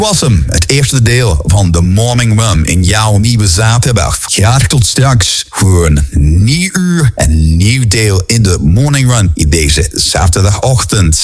Was hem, het eerste deel van de Morning Run in jouw nieuwe zaterdag. Graag tot straks voor een nieuw uur en nieuw deel in de Morning Run in deze zaterdagochtend.